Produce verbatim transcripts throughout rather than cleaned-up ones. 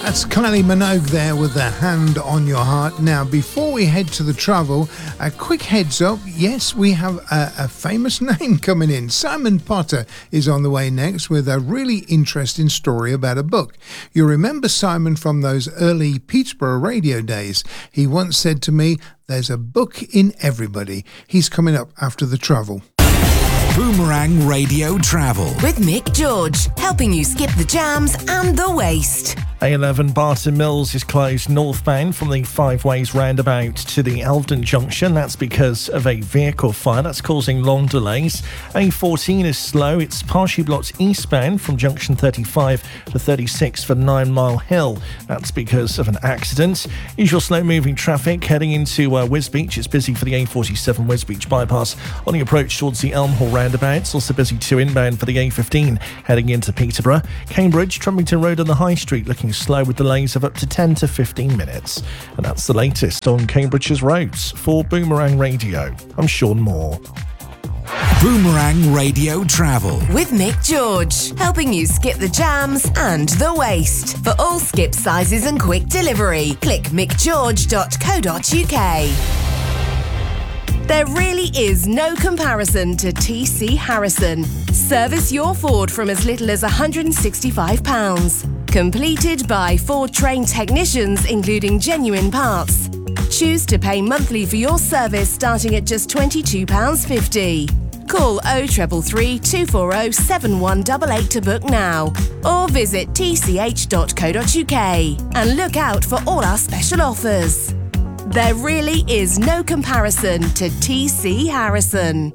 That's Kylie Minogue there with the Hand on Your Heart. Now, before we head to the travel, a quick heads up. Yes, we have a, a famous name coming in. Simon Potter is on the way next with a really interesting story about a book. You remember Simon from those early Peterborough radio days. He once said to me, "There's a book in everybody." He's coming up after the travel. Boomerang Radio Travel with Mick George, helping you skip the jams and the waste. A eleven Barton Mills is closed northbound from the Five Ways roundabout to the Eldon Junction. That's because of a vehicle fire that's causing long delays. A fourteen is slow. It's partially blocked eastbound from junction thirty-five to thirty-six for Nine Mile Hill. That's because of an accident. Usual slow-moving traffic heading into uh, Wisbech. It's busy for the A forty-seven Wisbech bypass on the approach towards the Elm Hall roundabout. It's also busy too inbound for the A fifteen heading into Peterborough. Cambridge, Trumpington Road on the High Street looking slow with delays of up to ten to fifteen minutes. And that's the latest on Cambridge's roads. For Boomerang Radio, I'm Sean Moore. Boomerang Radio Travel with Mick George, helping you skip the jams and the waste. For all skip sizes and quick delivery, click mick george dot co dot uk. There really is no comparison to T C Harrison. Service your Ford from as little as one hundred sixty-five pounds. Completed by Ford trained technicians, including genuine parts. Choose to pay monthly for your service starting at just twenty-two pounds fifty. Call oh three three, two four oh, seven one eight eight to book now. Or visit t c h dot co dot uk and look out for all our special offers. There really is no comparison to T C Harrison.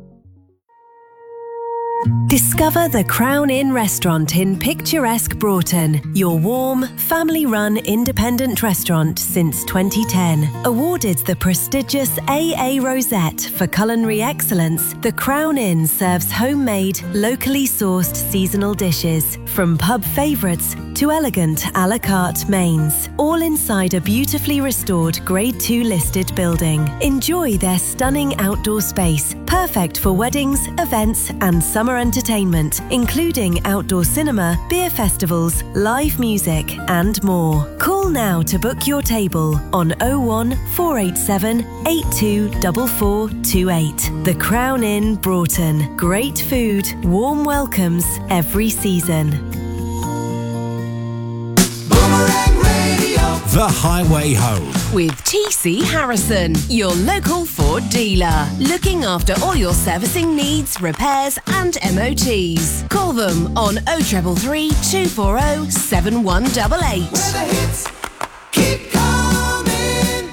Discover the Crown Inn restaurant in picturesque Broughton, your warm, family-run independent restaurant since twenty ten. Awarded the prestigious A A Rosette for culinary excellence, the Crown Inn serves homemade, locally sourced seasonal dishes, from pub favourites to elegant a la carte mains, all inside a beautifully restored Grade two listed building. Enjoy their stunning outdoor space, perfect for weddings, events and summer entertainment, including outdoor cinema, beer festivals, live music and more. Call now to book your table on oh one, four eight seven, eight two four four two eight. The Crown Inn Broughton. Great food, warm welcomes every season. The Highway Home with T C Harrison, your local Ford dealer. Looking after all your servicing needs, repairs and M O Ts. Call them on oh three three, two four oh, seven one eight eight. Where the hits keep coming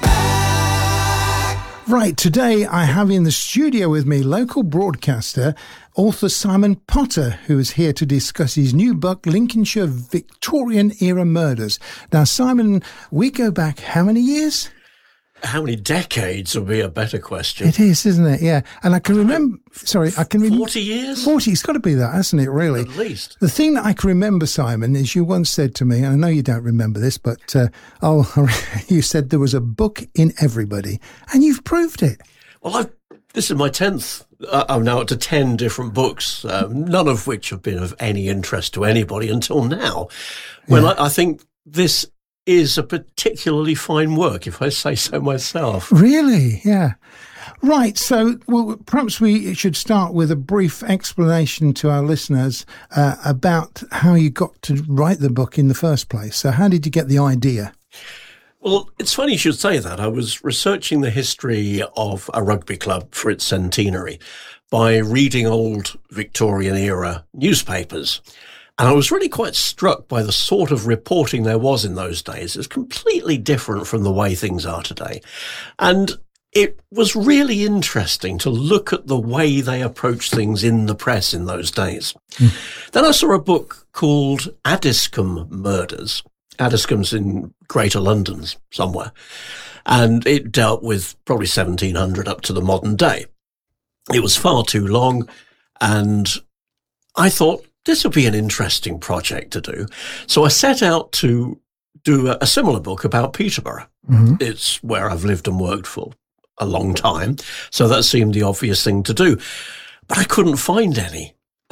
back. Right, today I have in the studio with me local broadcaster, author Simon Potter, who is here to discuss his new book, Lincolnshire Victorian-Era Murders. Now, Simon, we go back how many years? How many decades would be a better question. It is, isn't it? Yeah. And I can remember, sorry, I can remember. forty years? forty, it's got to be that, hasn't it, really? At least. The thing that I can remember, Simon, is you once said to me, and I know you don't remember this, but uh, oh, you said there was a book in everybody, and you've proved it. Well, I've, this is my tenth. Uh, I'm now up to ten different books, um, none of which have been of any interest to anybody until now. When yeah. I, I think this is a particularly fine work, if I say so myself. Really? Yeah. Right. So, well, perhaps we should start with a brief explanation to our listeners uh, about how you got to write the book in the first place. So how did you get the idea? Well, it's funny you should say that. I was researching the history of a rugby club for its centenary by reading old Victorian-era newspapers. And I was really quite struck by the sort of reporting there was in those days. It's completely different from the way things are today. And it was really interesting to look at the way they approached things in the press in those days. Mm. Then I saw a book called Addiscombe Murders. Addiscombe's in Greater London somewhere. And it dealt with probably seventeen hundred up to the modern day. It was far too long. And I thought, this would be an interesting project to do. So I set out to do a, a similar book about Peterborough. Mm-hmm. It's where I've lived and worked for a long time. So that seemed the obvious thing to do. But I couldn't find any.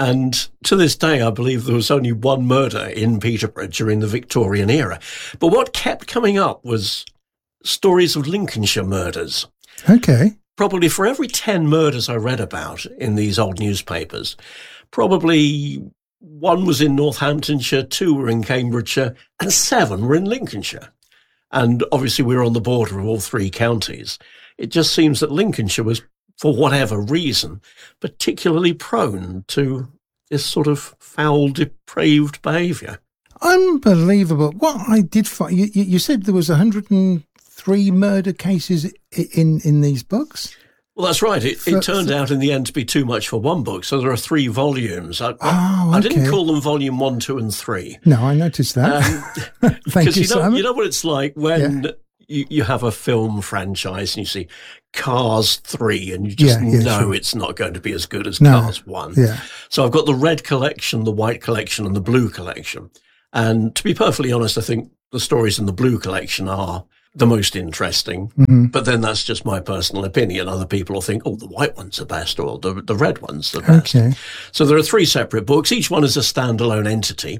And to this day, I believe there was only one murder in Peterborough during the Victorian era. But what kept coming up was stories of Lincolnshire murders. Okay. Probably for every ten murders I read about in these old newspapers, probably one was in Northamptonshire, two were in Cambridgeshire, and seven were in Lincolnshire. And obviously we were on the border of all three counties. It just seems that Lincolnshire was, for whatever reason, particularly prone to this sort of foul, depraved behaviour. Unbelievable. What I did find, you, you said there was one hundred three murder cases in, in these books? Well, that's right. It, it turned out in the end to be too much for one book, so there are three volumes. I, oh, okay. I didn't call them volume one, two, and three. No, I noticed that. Um, Thank you, you know, Simon. You know what it's like when Yeah. you, you have a film franchise and you see Cars three, and you just Yeah, yeah, know sure. it's not going to be as good as No. Cars one. Yeah. So I've got the red collection, the white collection, and the blue collection. And to be perfectly honest, I think the stories in the blue collection are the most interesting. Mm-hmm. But then that's just my personal opinion. Other people will think, oh, the white one's the best, or the, the red one's the best. Okay. So there are three separate books. Each one is a standalone entity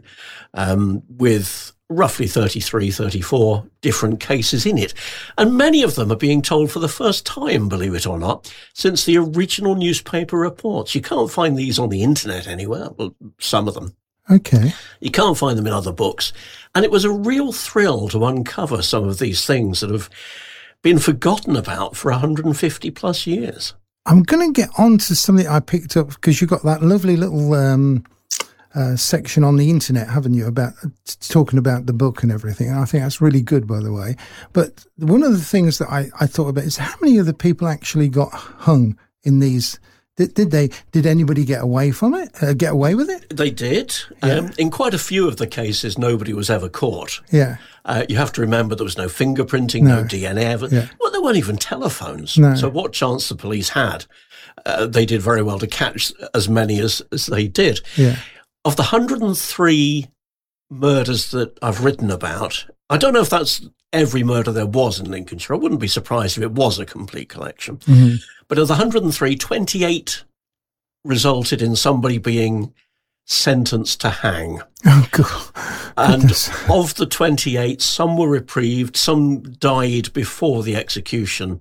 um, with roughly thirty-three, thirty-four different cases in it. And many of them are being told for the first time, believe it or not, since the original newspaper reports. You can't find these on the internet anywhere. Well, some of them. Okay. You can't find them in other books. And it was a real thrill to uncover some of these things that have been forgotten about for one hundred fifty plus years. I'm going to get on to something I picked up because you've got that lovely little um, uh, section on the internet, haven't you, about uh, talking about the book and everything. And I think that's really good, by the way. But one of the things that I, I thought about is how many of the people actually got hung in these. Did, did they? Did anybody get away from it? Uh, get away with it? They did. Yeah. Um, in quite a few of the cases, nobody was ever caught. Yeah. Uh, you have to remember there was no fingerprinting, No. no, D N A evidence. Yeah. Well, there weren't even telephones. No. So what chance the police had, uh, they did very well to catch as many as, as they did. Yeah. Of the one hundred three murders that I've written about, I don't know if that's every murder there was in Lincolnshire. I wouldn't be surprised if it was a complete collection. Mm-hmm. But of the one hundred three, twenty-eight resulted in somebody being sentenced to hang. Oh, God. And Goodness. of the twenty-eight, some were reprieved, some died before the execution.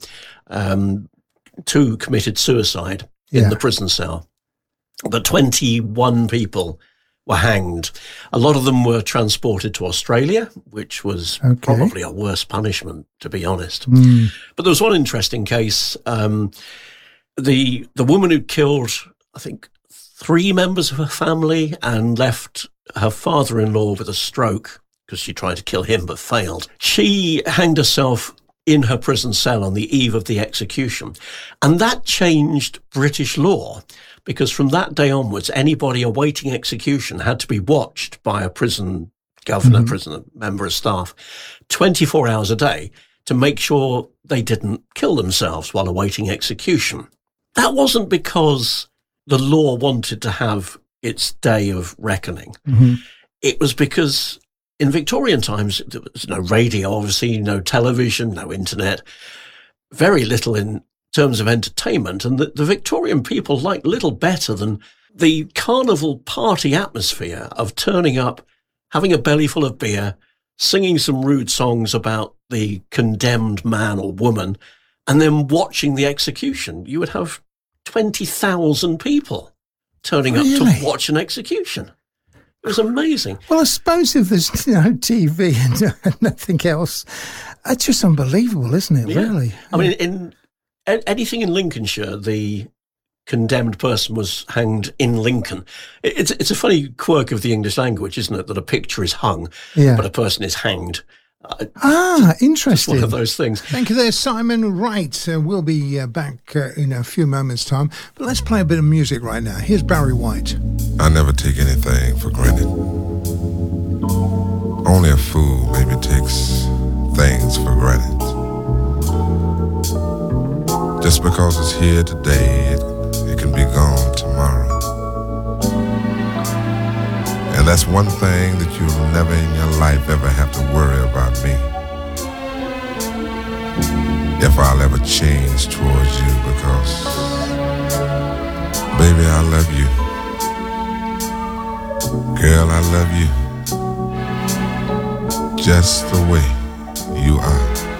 Um, two committed suicide in Yeah. the prison cell. The twenty-one people were hanged. A lot of them were transported to Australia, which was Okay. probably a worse punishment, to be honest. Mm. But there was one interesting case. Um, the the woman who killed, I think, three members of her family and left her father-in-law with a stroke because she tried to kill him but failed. She hanged herself in her prison cell on the eve of the execution. And that changed British law because from that day onwards, anybody awaiting execution had to be watched by a prison governor, Mm-hmm. prison member of staff, twenty-four hours a day to make sure they didn't kill themselves while awaiting execution. That wasn't because the law wanted to have its day of reckoning. Mm-hmm. It was because in Victorian times, there was no radio, obviously, no television, no internet, very little in terms of entertainment. And the, the Victorian people liked little better than the carnival party atmosphere of turning up, having a belly full of beer, singing some rude songs about the condemned man or woman, and then watching the execution. You would have twenty thousand people turning up Really? to watch an execution. It was amazing. Well, I suppose if there's no T V and nothing else, it's just unbelievable, isn't it, Yeah. really? I mean, in a- anything in Lincolnshire, the condemned person was hanged in Lincoln. It- It's it's a funny quirk of the English language, isn't it, that a picture is hung, Yeah. but a person is hanged. Uh, Ah, it's interesting. one of those things. Thank you there, Simon Wright. Uh, we'll be uh, back uh, in a few moments' time. But let's play a bit of music right now. Here's Barry White. I never take anything for granted. Only a fool maybe takes things for granted. Just because it's here today, it, it can be gone tomorrow. And that's one thing that you'll never in your life ever have to worry about me. If I'll ever change towards you, because baby, I love you. I love you just the way you are.